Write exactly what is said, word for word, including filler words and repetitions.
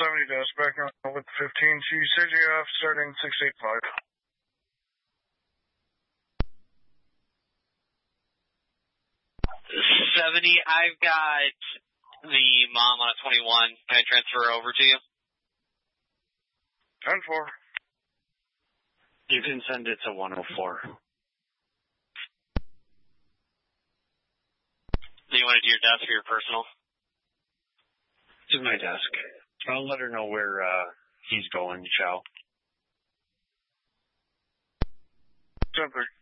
seventy desk, back on with fifteen to C J F, starting six eight five. seventy, I've got the mom on a twenty-one. Can I transfer over to you? ten four. You can send it to one oh four. Do you want it to your desk or your personal? To my desk. I'll let her know where uh, he's going, Chow. ten three.